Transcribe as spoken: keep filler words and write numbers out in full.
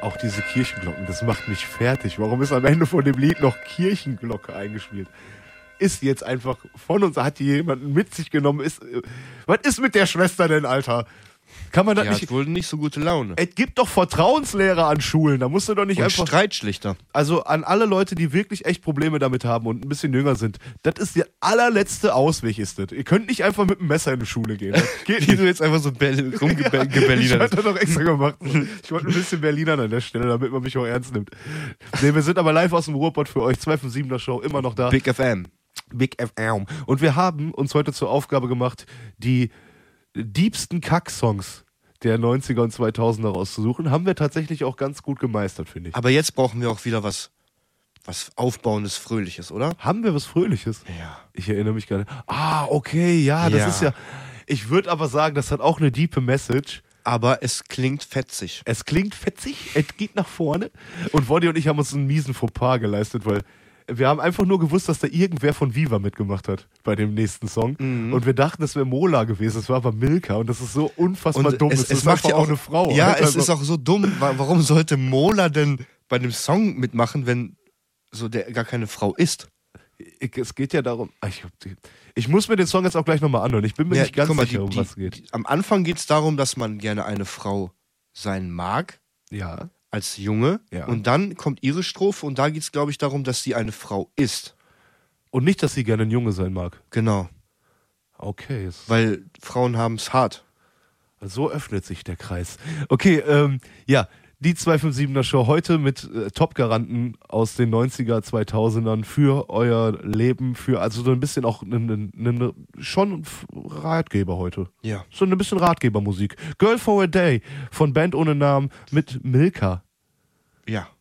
Auch diese Kirchenglocken, das macht mich fertig. Warum ist am Ende von dem Lied noch Kirchenglocke eingespielt? Ist jetzt einfach von uns, hat die jemanden mit sich genommen. Ist, äh, was ist mit der Schwester denn, Alter? Kann man das Die nicht... hat wohl nicht so gute Laune. Es gibt doch Vertrauenslehrer an Schulen, da musst du doch nicht Und einfach... Streitschlichter. Also an alle Leute, die wirklich echt Probleme damit haben und ein bisschen jünger sind, das ist der allerletzte Ausweg, ist das. Ihr könnt nicht einfach mit einem Messer in die Schule gehen. Das geht Wie du jetzt einfach so rumgebelliner Ich hatte das doch extra gemacht. Ich wollte ein bisschen Berlinern an der Stelle, damit man mich auch ernst nimmt. Nee, wir sind aber live aus dem Ruhrpott für euch. zwei fünf siebener Show, immer noch da. Big F M. Big F M. Und wir haben uns heute zur Aufgabe gemacht, die diebsten Kack-Songs der neunziger und zweitausender rauszusuchen. Haben wir tatsächlich auch ganz gut gemeistert, finde ich. Aber jetzt brauchen wir auch wieder was, was Aufbauendes, Fröhliches, oder? Haben wir was Fröhliches? Ja. Ich erinnere mich gerade. Ah, okay, ja, das Ja. ist ja... Ich würde aber sagen, das hat auch eine diepe Message. Aber es klingt fetzig. Es klingt fetzig, es geht nach vorne. Und Woddy und ich haben uns einen miesen Fauxpas geleistet, weil wir haben einfach nur gewusst, dass da irgendwer von Viva mitgemacht hat bei dem nächsten Song. Mhm. Und wir dachten, das wäre Mola gewesen. Das war aber Milka. Und das ist so unfassbar Und dumm. es, Das es ist macht einfach ja auch eine Frau. Ja, Halt es also, ist auch so dumm. Wa- Warum sollte Mola denn bei dem Song mitmachen, wenn so der gar keine Frau ist? ich, es geht ja darum. Ich, ich muss mir den Song jetzt auch gleich nochmal anhören. Ich bin mir Ja, nicht ganz guck mal, sicher, die- um die- was es geht. Die, am Anfang geht es darum, dass man gerne eine Frau sein mag, Ja. als Junge. Ja. Und dann kommt ihre Strophe und da geht es, glaube ich, darum, dass sie eine Frau ist. Und nicht, dass sie gerne ein Junge sein mag. Genau. Okay. es- Weil Frauen haben es hart. So öffnet sich der Kreis. Okay, ähm, ja, die zwei fünf siebener Show heute mit äh, Top-Garanten aus den neunziger, zweitausendern für euer Leben, für also so ein bisschen auch ne, ne, ne, schon Ratgeber heute. Ja. So ein bisschen Ratgebermusik. Girl for a Day von Band ohne Namen mit Milka. Ja.